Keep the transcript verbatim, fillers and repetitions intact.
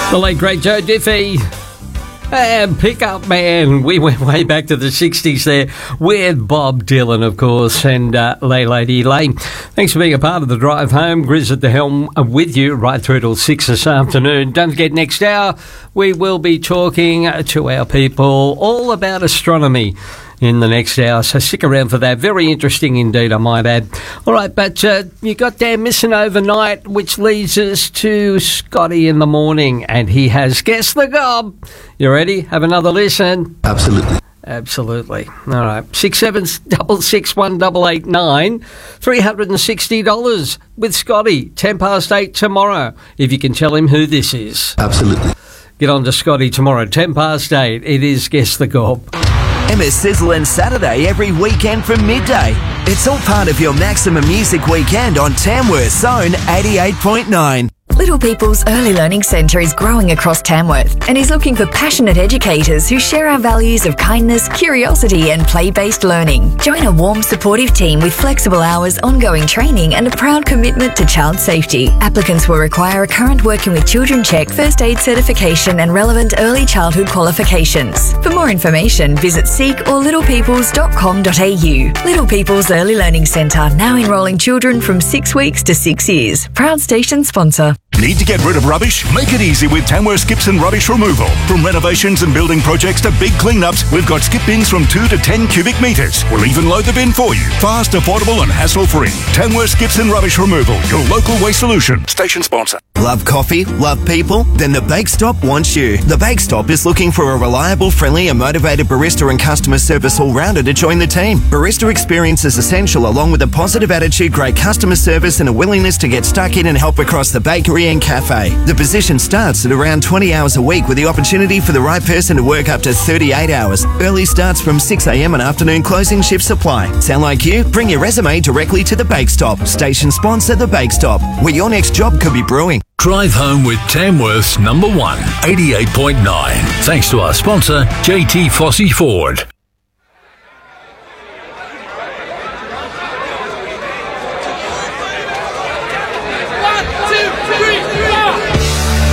The late great Joe Diffie and Pickup Man. We went way back to the sixties there with Bob Dylan, of course, and uh, Lay Lady Lane. Thanks for being a part of the drive home. Grizz at the helm with you right through till six this afternoon. Don't forget, next hour we will be talking to our people all about astronomy in the next hour, so stick around for that. Very interesting indeed, I might add. All right, but uh, you got Dan missing overnight, which leads us to Scotty in the morning, and he has Guess the Gob. You ready? Have another listen? Absolutely. Absolutely. All right. Six seven double six one double eight nine, three hundred and sixty dollars with Scotty. Ten past eight tomorrow. If you can tell him who this is. Absolutely. Get on to Scotty tomorrow. Ten past eight. It is Guess the Gob. Emma's Sizzlin' Saturday every weekend from midday. It's all part of your maximum music weekend on Tamworth's own eighty-eight point nine. Little People's Early Learning Centre is growing across Tamworth and is looking for passionate educators who share our values of kindness, curiosity and play-based learning. Join a warm, supportive team with flexible hours, ongoing training and a proud commitment to child safety. Applicants will require a current Working with Children check, first aid certification and relevant early childhood qualifications. For more information, visit seek or little peoples dot com dot a u. Little People's Early Learning Centre, now enrolling children from six weeks to six years. Proud station sponsor. Need to get rid of rubbish? Make it easy with Tamworth Skips and Rubbish Removal. From renovations and building projects to big clean-ups, we've got skip bins from two to ten cubic metres. We'll even load the bin for you. Fast, affordable and hassle-free. Tamworth Skips and Rubbish Removal, your local waste solution. Station sponsor. Love coffee? Love people? Then the Bake Stop wants you. The Bake Stop is looking for a reliable, friendly and motivated barista and customer service all-rounder to join the team. Barista experience is essential, along with a positive attitude, great customer service and a willingness to get stuck in and help across the bakery and cafe. The position starts at around twenty hours a week with the opportunity for the right person to work up to thirty-eight hours. Early starts from six a m and afternoon closing shifts apply. Sound like you? Bring your resume directly to the Bake Stop. Station sponsor the Bake Stop, where your next job could be brewing. Drive home with Tamworth's number one, eighty-eight point nine. Thanks to our sponsor, J T Fossey Ford.